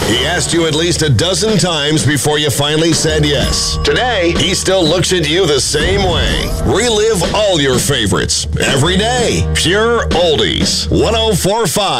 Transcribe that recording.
He asked you at least a dozen times before you finally said yes. Today, he still looks at you the same way. Relive all your favorites every day. Pure Oldies. 104.5